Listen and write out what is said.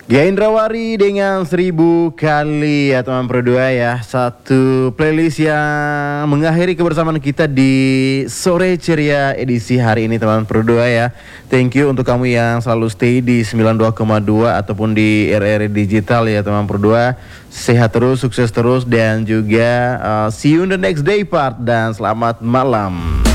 Gia Indrawari dengan 1000 kali ya teman berdua ya. Satu playlist yang mengakhiri kebersamaan kita di Sore Ceria edisi hari ini teman berdua ya. Thank you untuk kamu yang selalu stay di 92,2 ataupun di RRI Digital ya teman berdua. Sehat terus, sukses terus dan juga see you in the next day part dan selamat malam.